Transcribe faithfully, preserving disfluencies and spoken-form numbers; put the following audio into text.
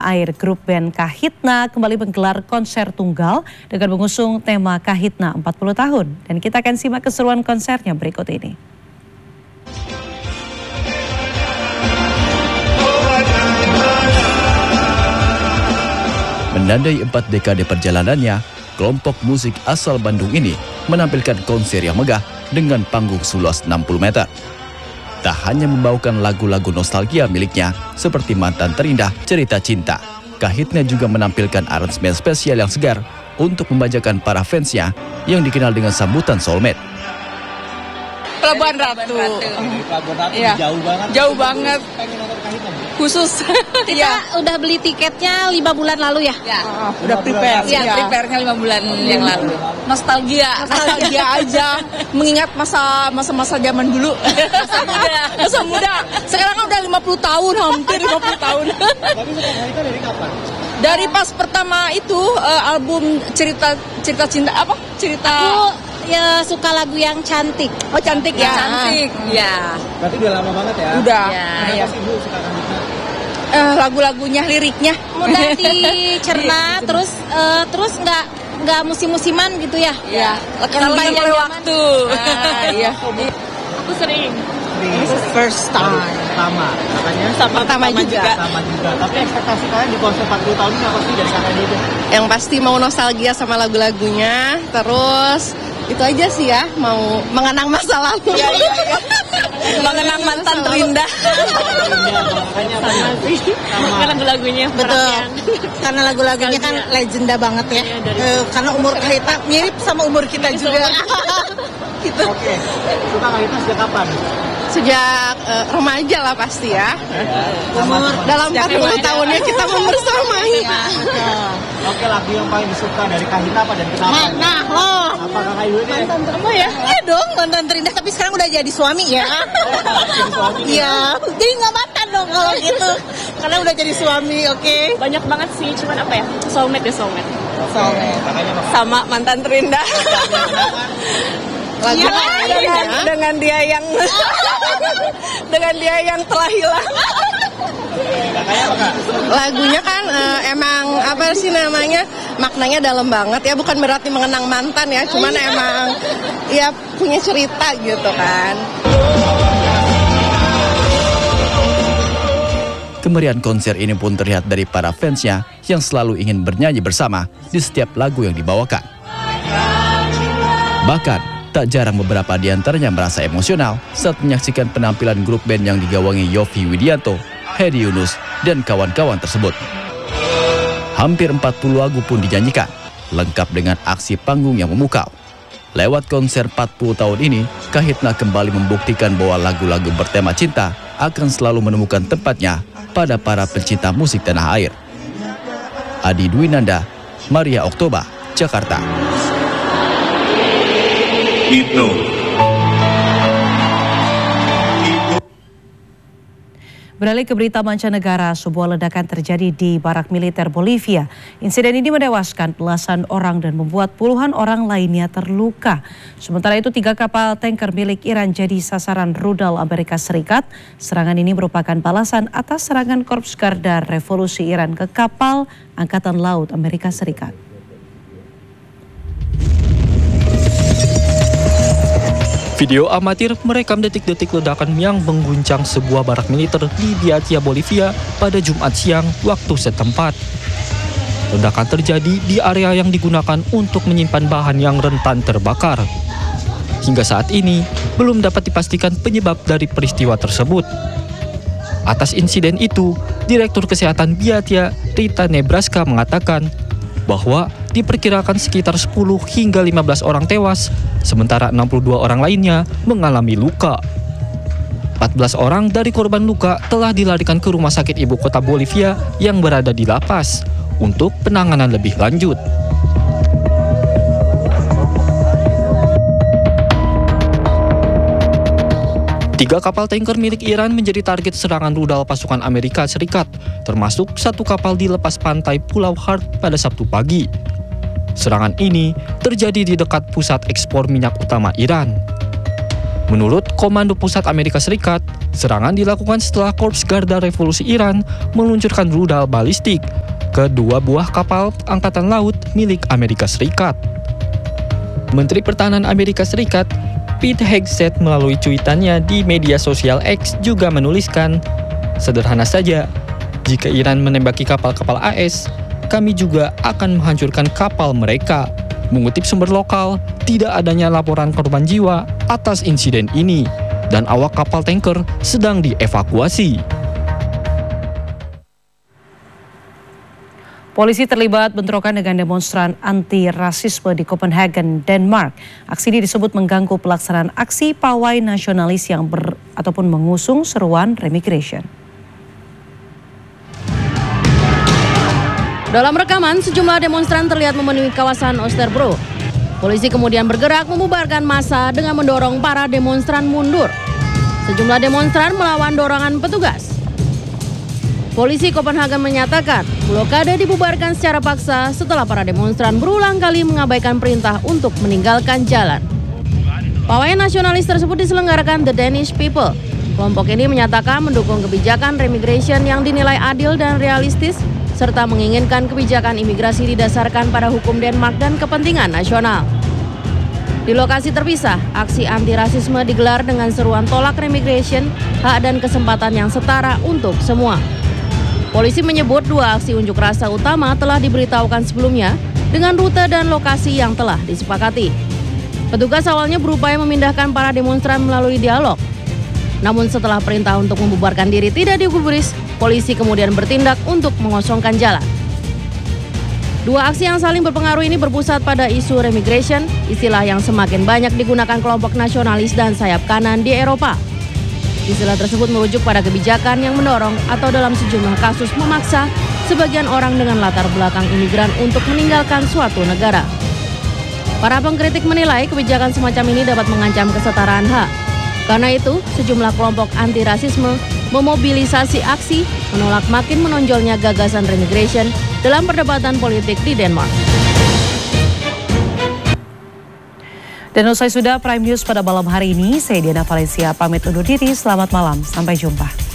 Air grup band Kahitna kembali menggelar konser tunggal dengan mengusung tema Kahitna empat puluh tahun. Dan kita akan simak keseruan konsernya berikut ini. Menandai empat dekade perjalanannya, kelompok musik asal Bandung ini menampilkan konser yang megah dengan panggung seluas enam puluh meter. Tak hanya membawakan lagu-lagu nostalgia miliknya seperti Mantan Terindah, Cerita Cinta, Kahitna juga menampilkan aransemen spesial yang segar untuk membajakan para fansnya yang dikenal dengan sambutan soulmate. Pelabuhan Ratu. Pelabuhan Ratu ya. Jauh banget. Jauh banget. Pengen nonton Kahitna. Khusus. Kita ya. udah beli tiketnya lima bulan lalu ya? Ya. Oh, udah prepare. Ya, ya. Prepare-nya lima bulan yang lalu. Nostalgia. Nostalgia aja. Mengingat masa masa-masa zaman dulu. Masa muda. Masa muda. Sekarang kan udah lima puluh tahun, hampir lima puluh tahun. Tapi suka Kahitna dari kapan? Dari pas pertama itu uh, album cerita cerita cinta apa? Cerita Aku ya suka lagu yang cantik. Oh, cantik ya. Cantik. Ya. Berarti udah lama banget ya? Udah. Ya, Kenapa ya. sih Bu suka Kahitna? Uh, lagu-lagunya, liriknya Mudah dicerna, terus uh, terus nggak nggak musim-musiman gitu ya? ya. Lekang Yang oleh waktu. Ah, iya. Aku sering. First time. Pertama, katanya Sama pertama juga. sama juga. Tapi ekspektasi kalian di konser empat puluh tahun ini apa sih dari kakaknya itu? Yang pasti mau nostalgia sama lagu-lagunya, terus itu aja sih ya, mau mengenang masa lalu. Iya, iya, iya. Mengenang mantan terindah. Sama lagu-lagunya. Betul. Karena lagu-lagunya kan legenda banget ya. Eh, karena umur Kahitna mirip sama umur kita juga. Gitu. Oke, suka Kahitna sejak kapan? Sejak uh, remaja lah pasti ya. Umur Dalam empat puluh tahunnya kita membersamai. Oke, lagu yang paling disuka dari Kahitna apa dan kenapa? Nah, nah loh. Apa kakak Ibu ini? Kamu ya? Iya dong, mantan terindah. Tapi sekarang udah jadi suami ya. Jadi suami. Iya. Jadi nggak mantan dong kalau gitu. Karena udah jadi suami, oke? Banyak banget sih, cuman apa ya, soulmate ya soulmate. Soalnya kakaknya apa? Sama mantan terindah. Lagu Iya, dengan, dengan dia yang dengan dia yang telah hilang. Kakaknya apa kak? Lagunya kan uh, emang apa sih namanya, maknanya dalam banget ya, bukan berarti mengenang mantan ya, cuman emang ya punya cerita gitu kan. Kemeriahan konser ini pun terlihat dari para fansnya yang selalu ingin bernyanyi bersama di setiap lagu yang dibawakan. Bahkan, tak jarang beberapa di antaranya merasa emosional saat menyaksikan penampilan grup band yang digawangi Yovie Widianto, Hedi Yunus, dan kawan-kawan tersebut. Hampir empat puluh lagu pun dinyanyikan, lengkap dengan aksi panggung yang memukau. Lewat konser empat puluh tahun ini, Kahitna kembali membuktikan bahwa lagu-lagu bertema cinta akan selalu menemukan tempatnya pada para pencinta musik tanah air. Adi Dwinanda, Maria Oktober, Jakarta. Itu. Beralih ke berita mancanegara, sebuah ledakan terjadi di barak militer Bolivia. Insiden ini menewaskan belasan orang dan membuat puluhan orang lainnya terluka. Sementara itu, tiga kapal tanker milik Iran jadi sasaran rudal Amerika Serikat. Serangan ini merupakan balasan atas serangan Korps Garda Revolusi Iran ke kapal Angkatan Laut Amerika Serikat. Video amatir merekam detik-detik ledakan yang mengguncang sebuah barak militer di Biatia, Bolivia pada Jumat siang waktu setempat. Ledakan terjadi di area yang digunakan untuk menyimpan bahan yang rentan terbakar. Hingga saat ini, belum dapat dipastikan penyebab dari peristiwa tersebut. Atas insiden itu, Direktur Kesehatan Biatia, Rita Nebraska, mengatakan bahwa diperkirakan sekitar sepuluh hingga lima belas orang tewas, sementara enam puluh dua orang lainnya mengalami luka. empat belas orang dari korban luka telah dilarikan ke rumah sakit ibu kota Bolivia yang berada di La Paz untuk penanganan lebih lanjut. Tiga kapal tanker milik Iran menjadi target serangan rudal pasukan Amerika Serikat, termasuk satu kapal di lepas pantai Pulau Hart pada Sabtu pagi. Serangan ini terjadi di dekat pusat ekspor minyak utama Iran. Menurut Komando Pusat Amerika Serikat, serangan dilakukan setelah Korps Garda Revolusi Iran meluncurkan rudal balistik ke dua buah kapal angkatan laut milik Amerika Serikat. Menteri Pertahanan Amerika Serikat, Pete Hegseth, melalui cuitannya di media sosial X juga menuliskan, "Sederhana saja, jika Iran menembaki kapal-kapal A S, kami juga akan menghancurkan kapal mereka." Mengutip sumber lokal, tidak adanya laporan korban jiwa atas insiden ini dan awak kapal tanker sedang dievakuasi. Polisi terlibat bentrokan dengan demonstran anti-rasisme di Copenhagen, Denmark. Aksi ini disebut mengganggu pelaksanaan aksi pawai nasionalis yang ber ataupun mengusung seruan remigration. Dalam rekaman, sejumlah demonstran terlihat memenuhi kawasan Oosterbro. Polisi kemudian bergerak membubarkan massa dengan mendorong para demonstran mundur. Sejumlah demonstran melawan dorongan petugas. Polisi Copenhagen menyatakan blokade dibubarkan secara paksa setelah para demonstran berulang kali mengabaikan perintah untuk meninggalkan jalan. Pawai nasionalis tersebut diselenggarakan The Danish People. Kelompok ini menyatakan mendukung kebijakan remigration yang dinilai adil dan realistis, serta menginginkan kebijakan imigrasi didasarkan pada hukum Denmark dan kepentingan nasional. Di lokasi terpisah, aksi anti-rasisme digelar dengan seruan tolak remigration, hak dan kesempatan yang setara untuk semua. Polisi menyebut dua aksi unjuk rasa utama telah diberitahukan sebelumnya dengan rute dan lokasi yang telah disepakati. Petugas awalnya berupaya memindahkan para demonstran melalui dialog. Namun setelah perintah untuk membubarkan diri tidak digubris, polisi kemudian bertindak untuk mengosongkan jalan. Dua aksi yang saling berpengaruh ini berpusat pada isu remigration, istilah yang semakin banyak digunakan kelompok nasionalis dan sayap kanan di Eropa. Istilah tersebut merujuk pada kebijakan yang mendorong atau dalam sejumlah kasus memaksa sebagian orang dengan latar belakang imigran untuk meninggalkan suatu negara. Para pengkritik menilai kebijakan semacam ini dapat mengancam kesetaraan hak. Karena itu, sejumlah kelompok anti-rasisme memobilisasi aksi menolak makin menonjolnya gagasan remigration dalam perdebatan politik di Denmark. Dan usai sudah Prime News pada malam hari ini, saya Diana Valencia pamit undur diri. Selamat malam, sampai jumpa.